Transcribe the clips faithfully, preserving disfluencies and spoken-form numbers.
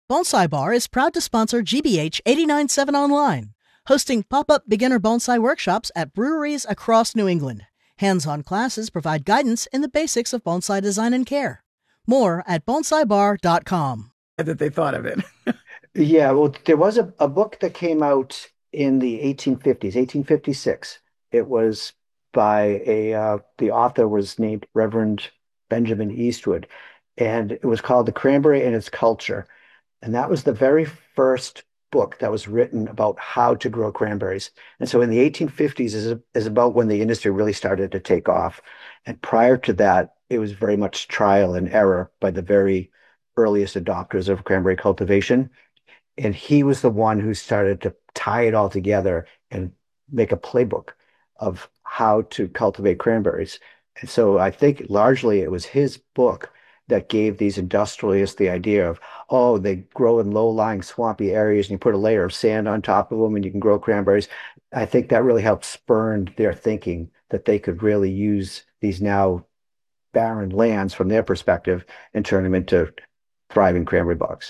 Bonsai Bar is proud to sponsor G B H eighty-nine point seven Online, hosting pop-up beginner bonsai workshops at breweries across New England. Hands-on classes provide guidance in the basics of bonsai design and care. More at bonsai bar dot com. That they thought of it. Yeah, well, there was a, a book that came out in the eighteen fifties, eighteen fifty-six. It was by a, uh, the author was named Reverend Benjamin Eastwood, and it was called The Cranberry and Its Culture. And that was the very first book that was written about how to grow cranberries. And so in the eighteen fifties is, is about when the industry really started to take off. And prior to that, it was very much trial and error by the very earliest adopters of cranberry cultivation. And he was the one who started to tie it all together and make a playbook of how to cultivate cranberries. And so I think largely it was his book that gave these industrialists the idea of, oh, they grow in low-lying swampy areas and you put a layer of sand on top of them and you can grow cranberries. I think that really helped spurn their thinking that they could really use these now barren lands from their perspective and turn them into thriving cranberry bogs.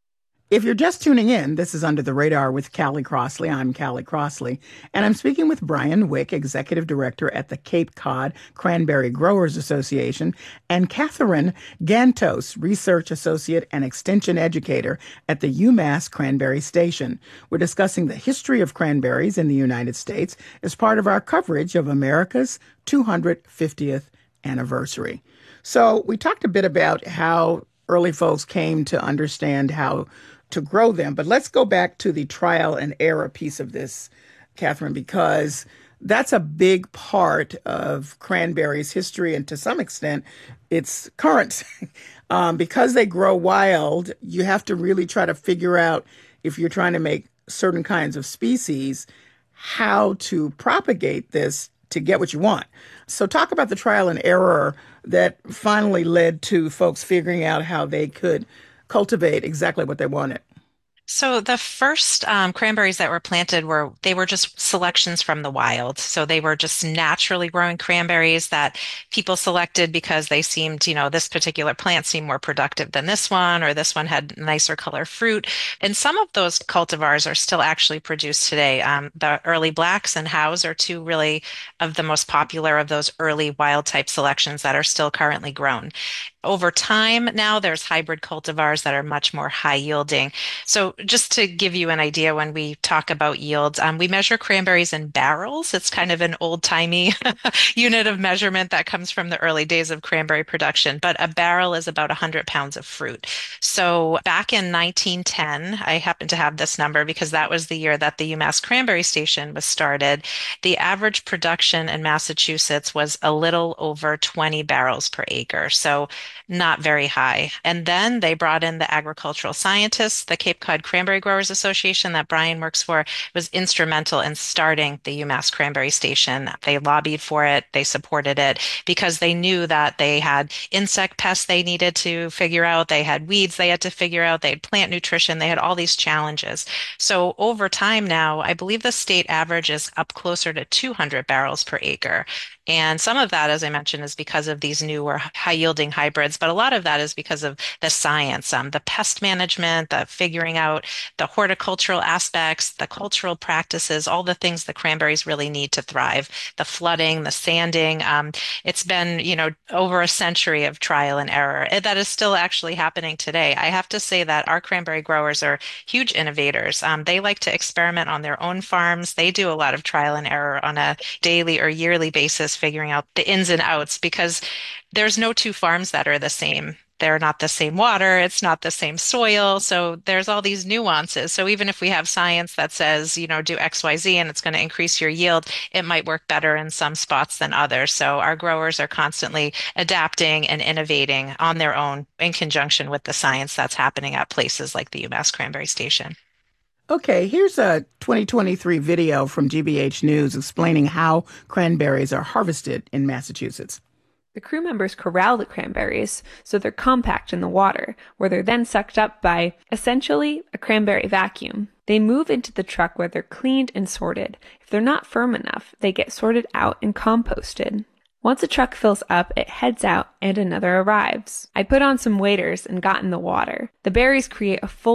If you're just tuning in, this is Under the Radar with Callie Crossley. I'm Callie Crossley, and I'm speaking with Brian Wick, Executive Director at the Cape Cod Cranberry Growers Association, and Catherine Gantos, Research Associate and Extension Educator at the UMass Cranberry Station. We're discussing the history of cranberries in the United States as part of our coverage of America's two hundred fiftieth anniversary. So we talked a bit about how early folks came to understand how to grow them. But let's go back to the trial and error piece of this, Catherine, because that's a big part of cranberries' history and to some extent its current. um, because they grow wild, you have to really try to figure out, if you're trying to make certain kinds of species, how to propagate this to get what you want. So talk about the trial and error that finally led to folks figuring out how they could cultivate exactly what they wanted. So the first um, cranberries that were planted were, they were just selections from the wild. So they were just naturally growing cranberries that people selected because they seemed, you know, this particular plant seemed more productive than this one, or this one had nicer color fruit. And some of those cultivars are still actually produced today. Um, the early blacks and hows are two really of the most popular of those early wild type selections that are still currently grown. Over time now, there's hybrid cultivars that are much more high yielding. So just to give you an idea, when we talk about yields, um, we measure cranberries in barrels. It's kind of an old-timey unit of measurement that comes from the early days of cranberry production. But a barrel is about one hundred pounds of fruit. So back in nineteen ten, I happen to have this number because that was the year that the UMass Cranberry Station was started. The average production in Massachusetts was a little over twenty barrels per acre. So not very high. And then they brought in the agricultural scientists. The Cape Cod Cranberry Growers Association that Brian works for was instrumental in starting the UMass Cranberry Station. They lobbied for it. They supported it because they knew that they had insect pests they needed to figure out. They had weeds they had to figure out. They had plant nutrition. They had all these challenges. So over time now, I believe the state average is up closer to two hundred barrels per acre. And some of that, as I mentioned, is because of these newer high-yielding hybrids, but a lot of that is because of the science, um, the pest management, the figuring out the horticultural aspects, the cultural practices, all the things the cranberries really need to thrive, the flooding, the sanding. Um, it's been, you know, over a century of trial and error. That is still actually happening today. I have to say that our cranberry growers are huge innovators. Um, they like to experiment on their own farms. They do a lot of trial and error on a daily or yearly basis, figuring out the ins and outs, because there's no two farms that are the same. They're not the same water. It's not the same soil. So there's all these nuances. So even if we have science that says, you know, do X, Y, Z, and it's going to increase your yield, it might work better in some spots than others. So our growers are constantly adapting and innovating on their own in conjunction with the science that's happening at places like the UMass Cranberry Station. Okay, here's a twenty twenty-three video from G B H News explaining how cranberries are harvested in Massachusetts. The crew members corral the cranberries so they're compact in the water, where they're then sucked up by, essentially, a cranberry vacuum. They move into the truck where they're cleaned and sorted. If they're not firm enough, they get sorted out and composted. Once a truck fills up, it heads out and another arrives. I put on some waders and got in the water. The berries create a full